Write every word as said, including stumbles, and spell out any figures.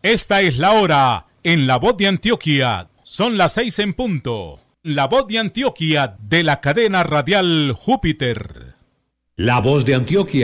Esta es la hora en La Voz de Antioquia. Son las seis en punto. La Voz de Antioquia de la cadena radial Júpiter. La Voz de Antioquia.